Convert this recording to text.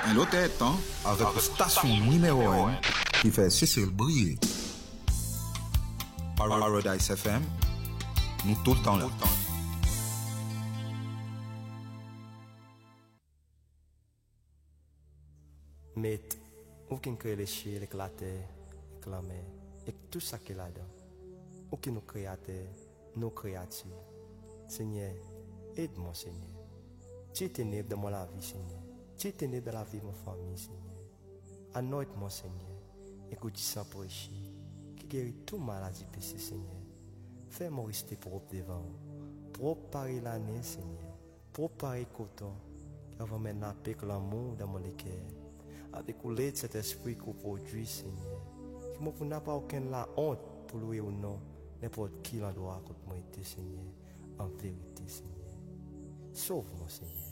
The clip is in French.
Un autre temps avec la station numéro 1 qui fait cesser le briller. Paradise FM, nous tout le temps là. Mais aucun que les chiens, les terre, la mer, et tout ça qui est là-dedans. Aucun nous créateur, nous créatures. Seigneur, aide-moi, Seigneur. Tu es ténèbre dans la vie, Seigneur. Tu es ténèbre dans la vie de ma famille, Seigneur. Anointe-moi, Seigneur, et que tu sens prêcher, qui guérit toute maladie, péché, Seigneur. Fais-moi rester propre devant. Propre pareil l'année, Seigneur. Propre pareil coton, qui va mettre la paix et l'amour dans mon cœur. Avec couler de cet esprit qu'on produit, Seigneur. Qui n'a pas aucune la honte pour louer ou non, n'importe qui l'endroit contre moi, Seigneur. En vérité, Seigneur. Sauve-moi, Seigneur.